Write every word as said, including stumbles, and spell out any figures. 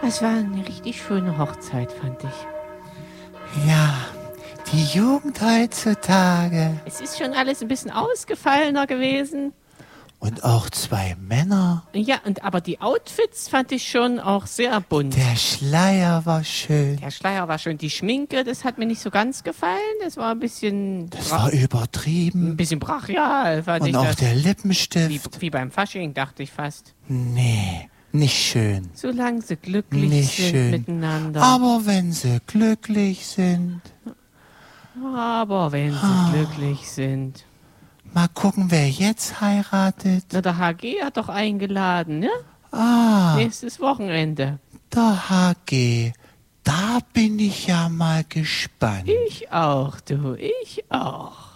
Es war eine richtig schöne Hochzeit, fand ich. Ja, die Jugend heutzutage. Es ist schon alles ein bisschen ausgefallener gewesen. Und auch zwei Männer. Ja, und aber die Outfits fand ich schon auch sehr bunt. Der Schleier war schön. Der Schleier war schön. Die Schminke, das hat mir nicht so ganz gefallen. Das war ein bisschen... Das bra- war übertrieben. ein bisschen brachial, fand ich Und auch das. der Wie, Lippenstift. wie beim Fasching, dachte ich fast. Nee, nicht schön. Solange sie glücklich Nicht sind schön. miteinander. Aber wenn sie glücklich sind. Aber wenn sie Ah. glücklich sind. Mal gucken, wer jetzt heiratet. Na, der H G hat doch eingeladen, ne? Ah, Nächstes Wochenende. der H G. Da bin ich ja mal gespannt. Ich auch, du, ich auch.